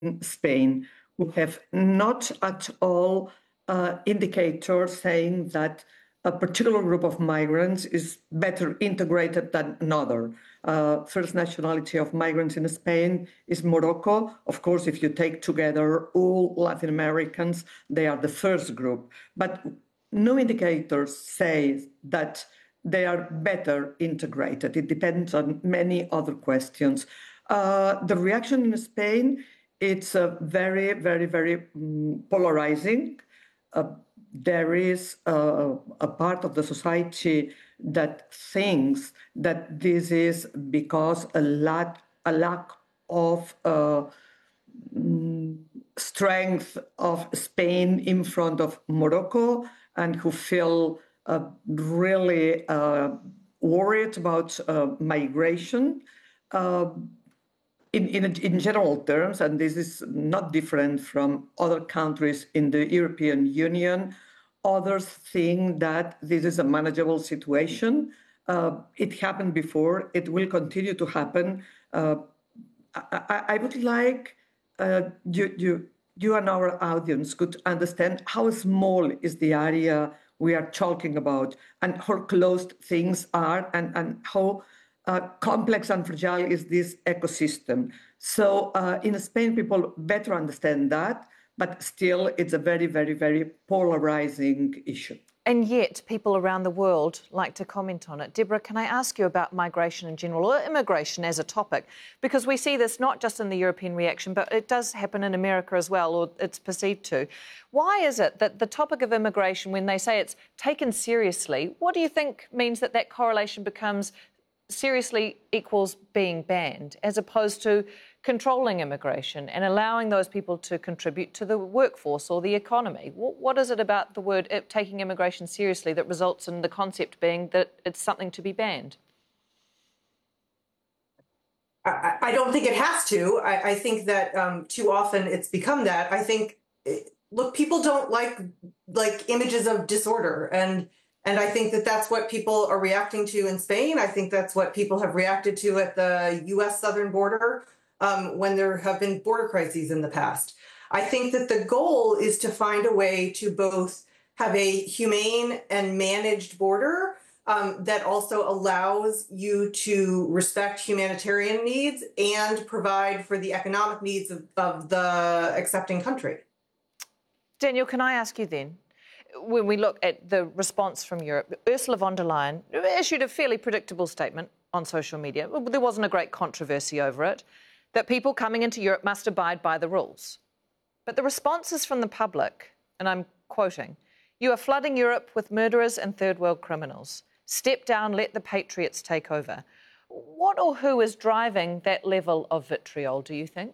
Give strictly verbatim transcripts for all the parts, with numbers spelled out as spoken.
Spain, who have not at all uh, indicators saying that a particular group of migrants is better integrated than another. Uh, first nationality of migrants in Spain is Morocco. Of course, if you take together all Latin Americans, they are the first group. But no indicators say that they are better integrated. It depends on many other questions. Uh, the reaction in Spain, it's uh, very, very, very um, polarizing. Uh, there is uh, a part of the society that thinks that this is because a lack, a lack of uh, strength of Spain in front of Morocco, and who feel uh, really uh, worried about uh, migration. Uh, In, in, in general terms, and this is not different from other countries in the European Union, others think that this is a manageable situation. Uh, it happened before, it will continue to happen. Uh, I, I would like uh, you, you, you and our audience could understand how small is the area we are talking about and how closed things are, and, and how Uh, complex and fragile is this ecosystem. So uh, in Spain, people better understand that, but still it's a very, very, very polarizing issue. And yet people around the world like to comment on it. Deborah, can I ask you about migration in general, or immigration as a topic? Because we see this not just in the European reaction, but it does happen in America as well, or it's perceived to. Why is it that the topic of immigration, when they say it's taken seriously, what do you think means that that correlation becomes seriously equals being banned, as opposed to controlling immigration and allowing those people to contribute to the workforce or the economy? What is it about the word taking immigration seriously that results in the concept being that it's something to be banned? I, I don't think it has to. I, I think that um, too often it's become that. I think, look, people don't like like images of disorder, and And I think that that's what people are reacting to in Spain. I think that's what people have reacted to at the U S southern border um, when there have been border crises in the past. I think that the goal is to find a way to both have a humane and managed border um, that also allows you to respect humanitarian needs and provide for the economic needs of, of the accepting country. Daniel, can I ask you then? When we look at the response from Europe, Ursula von der Leyen issued a fairly predictable statement on social media. There wasn't a great controversy over it, that people coming into Europe must abide by the rules. But the responses from the public, and I'm quoting, "You are flooding Europe with murderers and third world criminals. Step down, let the patriots take over." What or who is driving that level of vitriol, do you think?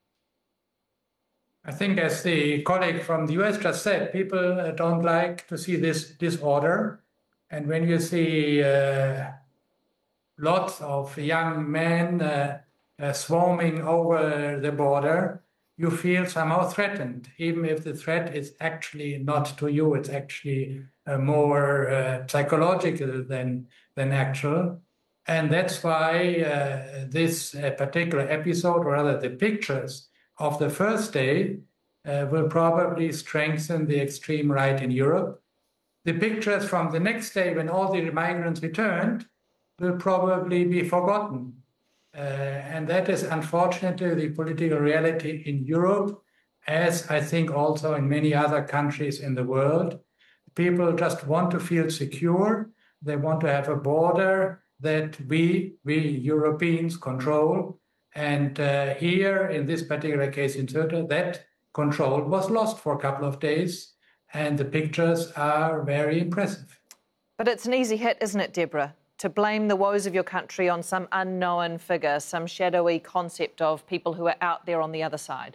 I think, as the colleague from the U S just said, people uh, don't like to see this disorder. And when you see uh, lots of young men uh, uh, swarming over the border, you feel somehow threatened, even if the threat is actually not to you. It's actually uh, more uh, psychological than, than actual. And that's why uh, this uh, particular episode, or rather the pictures of the first day, uh, will probably strengthen the extreme right in Europe. The pictures from the next day, when all the migrants returned, will probably be forgotten. Uh, and that is unfortunately the political reality in Europe, as I think also in many other countries in the world. People just want to feel secure. They want to have a border that we, we Europeans control. And uh, here, in this particular case in Ceuta, that control was lost for a couple of days, and the pictures are very impressive. But it's an easy hit, isn't it, Deborah, to blame the woes of your country on some unknown figure, some shadowy concept of people who are out there on the other side?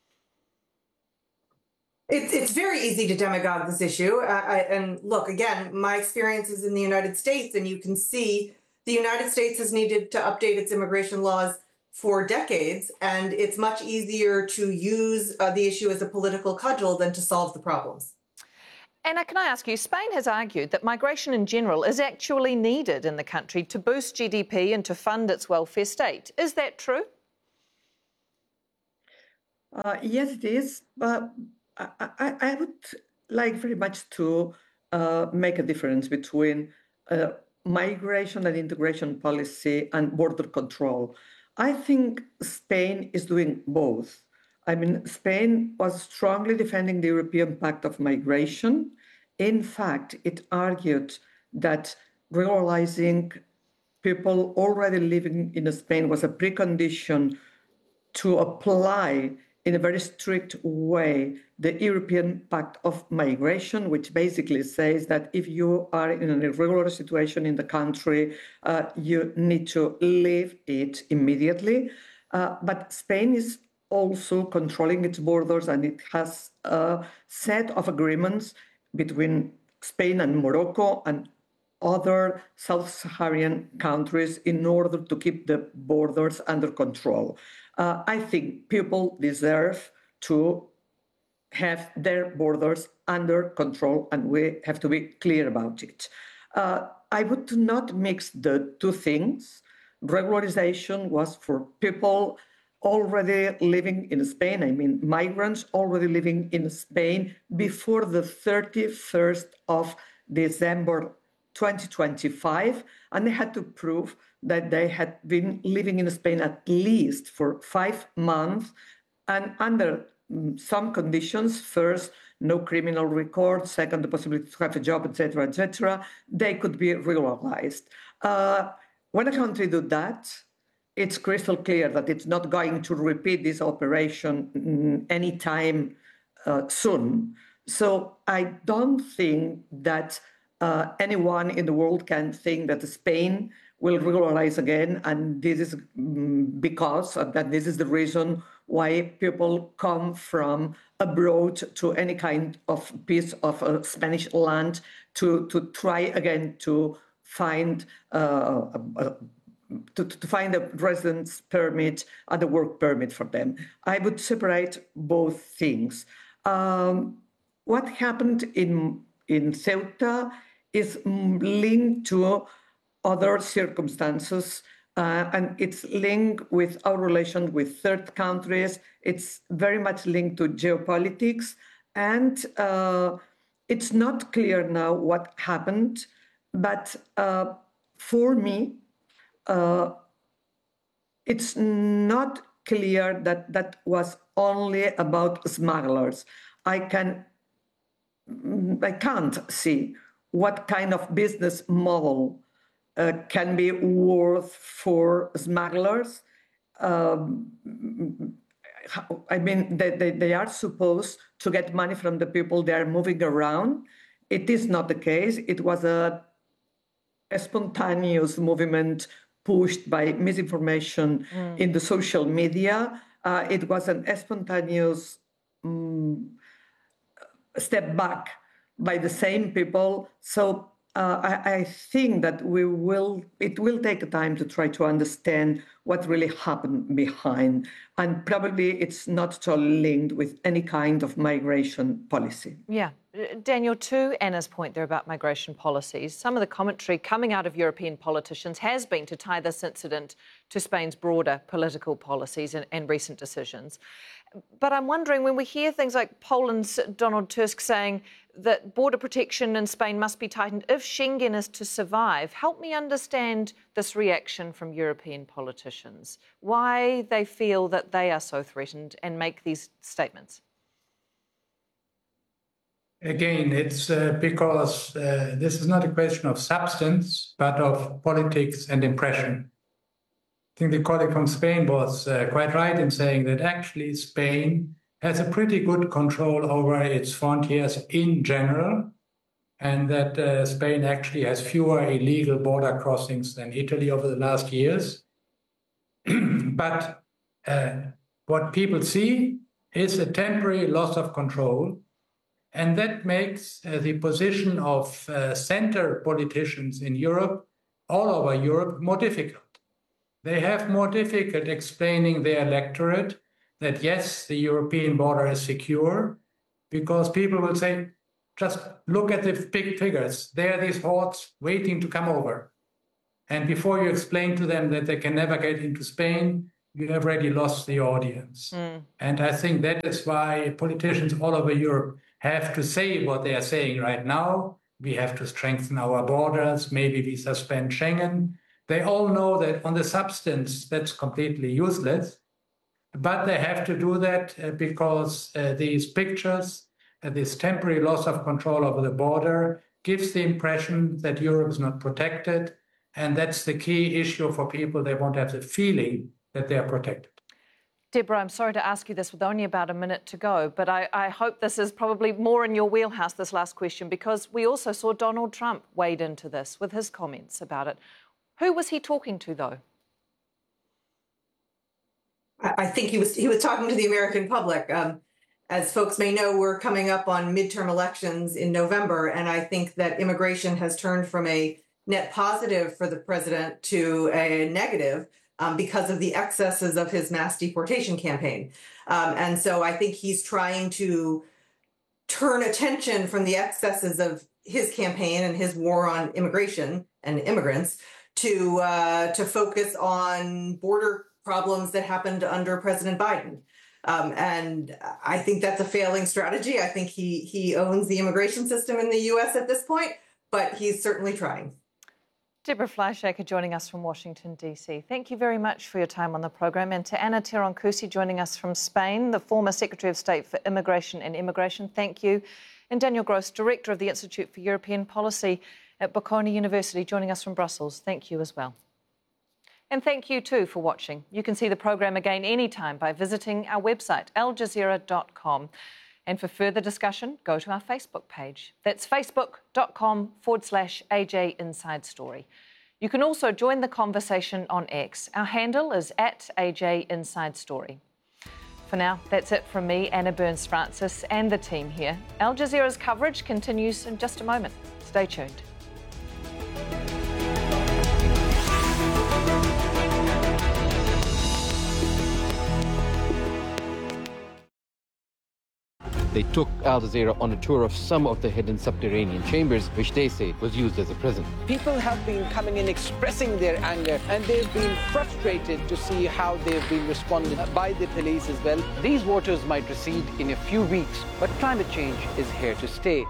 It's, it's very easy to demagogue this issue. Uh, I, and look, again, my experience is in the United States, and you can see the United States has needed to update its immigration laws for decades, and it's much easier to use uh, the issue as a political cudgel than to solve the problems. Anna, can I ask you, Spain has argued that migration in general is actually needed in the country to boost G D P and to fund its welfare state. Is that true? Uh, yes, it is. But I, I, I would like very much to uh, make a difference between uh, migration and integration policy and border control. I think Spain is doing both. I mean, Spain was strongly defending the European Pact of Migration. In fact, it argued that regularizing people already living in Spain was a precondition to apply in a very strict way the European Pact of Migration, which basically says that if you are in an irregular situation in the country, uh, you need to leave it immediately. Uh, but Spain is also controlling its borders, and it has a set of agreements between Spain and Morocco and other Sub-Saharan countries in order to keep the borders under control. Uh, I think people deserve to have their borders under control, and we have to be clear about it. Uh, I would not mix the two things. Regularization was for people already living in Spain, I mean migrants already living in Spain before the thirty-first of December twenty twenty-five, and they had to prove that they had been living in Spain at least for five months and under some conditions. First, no criminal record. Second, the possibility to have a job, et cetera, et cetera. They could be regularized. Uh, when a country does that, it's crystal clear that it's not going to repeat this operation anytime uh, soon. So I don't think that uh, anyone in the world can think that Spain will regularize again, and this is because of that. This is the reason why people come from abroad to any kind of piece of uh, Spanish land to to try again to find uh, a, To, to find a residence permit and a work permit for them. I would separate both things. Um, what happened in, in Ceuta is linked to other circumstances, uh, and it's linked with our relation with third countries. It's very much linked to geopolitics, and uh, it's not clear now what happened, but uh, for me, Uh, it's not clear that that was only about smugglers. I can, I can't see what kind of business model uh, can be worth for smugglers. Um, I mean, they, they, they are supposed to get money from the people they are moving around. It is not the case. It was a, a spontaneous movement pushed by misinformation mm. in the social media. Uh, it was an spontaneous um, step back by the same people. So uh, I, I think that we will, it will take time to try to understand what really happened behind. And probably it's not so linked with any kind of migration policy. Yeah. Daniel, to Anna's point there about migration policies, some of the commentary coming out of European politicians has been to tie this incident to Spain's broader political policies and, and recent decisions. But I'm wondering, when we hear things like Poland's Donald Tusk saying that border protection in Spain must be tightened if Schengen is to survive, help me understand this reaction from European politicians, why they feel that they are so threatened and make these statements. Again, it's uh, because uh, this is not a question of substance, but of politics and impression. I think the colleague from Spain was uh, quite right in saying that actually Spain has a pretty good control over its frontiers in general, and that uh, Spain actually has fewer illegal border crossings than Italy over the last years. But uh, what people see is a temporary loss of control. And that makes uh, the position of uh, center politicians in Europe, all over Europe, more difficult. They have more difficult explaining their electorate that, yes, the European border is secure, because people will say, just look at the big figures. There are these hordes waiting to come over. And before you explain to them that they can never get into Spain, you have already lost the audience. Mm. And I think that is why politicians all over Europe have to say what they are saying right now. We have to strengthen our borders. Maybe we suspend Schengen. They all know that on the substance, that's completely useless. But they have to do that uh, because uh, these pictures, uh, this temporary loss of control over the border, gives the impression that Europe is not protected. And that's the key issue for people. They won't have the feeling that they are protected. Deborah, I'm sorry to ask you this with only about a minute to go, but I, I hope this is probably more in your wheelhouse, this last question, because we also saw Donald Trump wade into this with his comments about it. Who was he talking to, though? I think he was he was talking to the American public. Um, as folks may know, we're coming up on midterm elections in November, and I think that immigration has turned from a net positive for the president to a negative um, because of the excesses of his mass deportation campaign. Um, and so I think he's trying to turn attention from the excesses of his campaign and his war on immigration and immigrants to uh, to focus on border problems that happened under President Biden. Um, and I think that's a failing strategy. I think he he owns the immigration system in the U S at this point, but he's certainly trying. Deborah Fleischaker joining us from Washington, D C. Thank you very much for your time on the programme. And to Ana Tirón-Cusi joining us from Spain, the former Secretary of State for Immigration and Immigration. Thank you. And Daniel Gross, Director of the Institute for European Policy at Bocconi University, joining us from Brussels. Thank you as well. And thank you too for watching. You can see the programme again anytime by visiting our website, al jazeera dot com. And for further discussion, go to our Facebook page. That's facebook.com forward slash AJ Inside Story. You can also join the conversation on X. Our handle is at A J Inside Story. For now, that's it from me, Anna Burns-Francis, and the team here. Al Jazeera's coverage continues in just a moment. Stay tuned. They took Al Jazeera on a tour of some of the hidden subterranean chambers, which they say was used as a prison. People have been coming in expressing their anger, and they've been frustrated to see how they've been responded by the police as well. These waters might recede in a few weeks, but climate change is here to stay.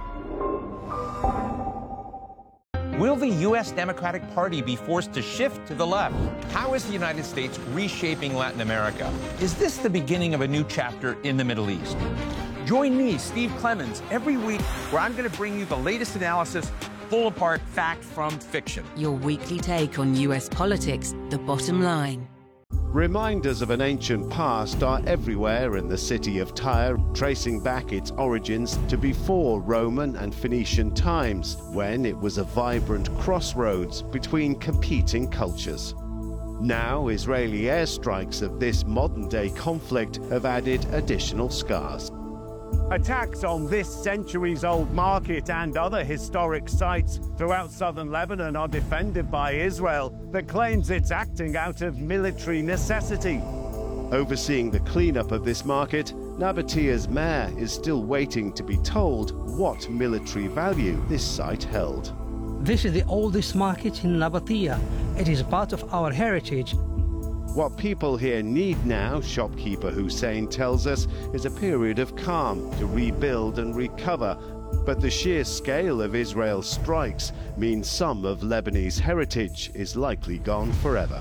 Will the U S Democratic Party be forced to shift to the left? How is the United States reshaping Latin America? Is this the beginning of a new chapter in the Middle East? Join me, Steve Clemons, every week where I'm going to bring you the latest analysis, pull apart fact from fiction. Your weekly take on U S politics, The Bottom Line. Reminders of an ancient past are everywhere in the city of Tyre, tracing back its origins to before Roman and Phoenician times, when it was a vibrant crossroads between competing cultures. Now, Israeli airstrikes of this modern-day conflict have added additional scars. Attacks on this centuries-old market and other historic sites throughout southern Lebanon are defended by Israel, that claims it's acting out of military necessity. Overseeing the cleanup of this market, Nabatia's mayor is still waiting to be told what military value this site held. This is the oldest market in Nabatea. It is part of our heritage. What people here need now, shopkeeper Hussein tells us, is a period of calm to rebuild and recover. But the sheer scale of Israel's strikes means some of Lebanese heritage is likely gone forever.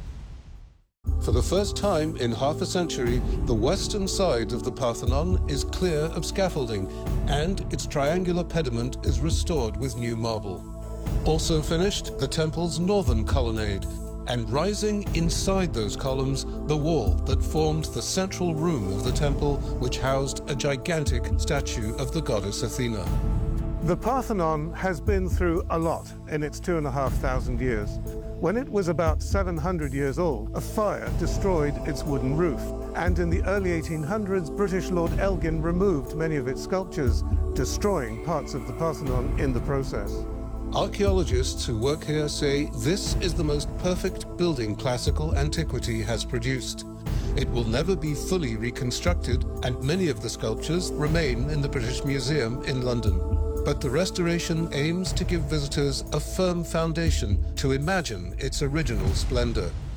For the first time in half a century, the western side of the Parthenon is clear of scaffolding, and its triangular pediment is restored with new marble. Also finished, the temple's northern colonnade, and rising inside those columns, the wall that formed the central room of the temple, which housed a gigantic statue of the goddess Athena. The Parthenon has been through a lot in its two and a half thousand years. When it was about seven hundred years old, a fire destroyed its wooden roof. And in the early eighteen hundreds, British Lord Elgin removed many of its sculptures, destroying parts of the Parthenon in the process. Archaeologists who work here say this is the most perfect building classical antiquity has produced. It will never be fully reconstructed, and many of the sculptures remain in the British Museum in London. But the restoration aims to give visitors a firm foundation to imagine its original splendor.